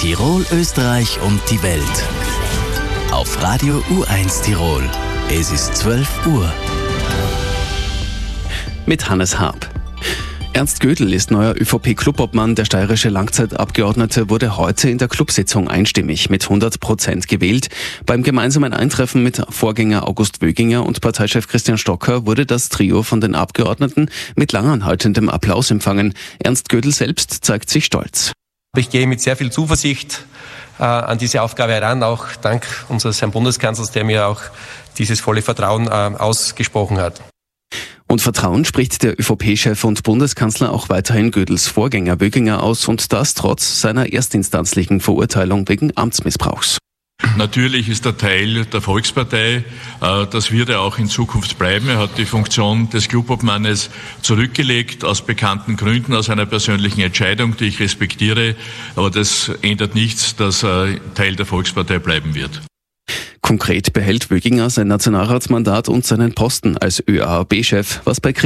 Tirol, Österreich und die Welt. Auf Radio U1 Tirol. Es ist 12 Uhr. Mit Hannes Haab. Ernst Gödel ist neuer ÖVP-Clubobmann. Der steirische Langzeitabgeordnete wurde heute in der Clubsitzung einstimmig mit 100% gewählt. Beim gemeinsamen Eintreffen mit Vorgänger August Wöginger und Parteichef Christian Stocker wurde das Trio von den Abgeordneten mit langanhaltendem Applaus empfangen. Ernst Gödel selbst zeigt sich stolz. Ich gehe mit sehr viel Zuversicht an diese Aufgabe heran, auch dank unseres Herrn Bundeskanzlers, der mir auch dieses volle Vertrauen ausgesprochen hat. Und Vertrauen spricht der ÖVP-Chef und Bundeskanzler auch weiterhin Gödels Vorgänger Wöginger aus, und das trotz seiner erstinstanzlichen Verurteilung wegen Amtsmissbrauchs. Natürlich ist er Teil der Volkspartei, das wird er auch in Zukunft bleiben. Er hat die Funktion des Clubobmannes zurückgelegt, aus bekannten Gründen, aus einer persönlichen Entscheidung, die ich respektiere, aber das ändert nichts, dass er Teil der Volkspartei bleiben wird. Konkret behält Wöginger sein Nationalratsmandat und seinen Posten als ÖAAB-Chef, was bei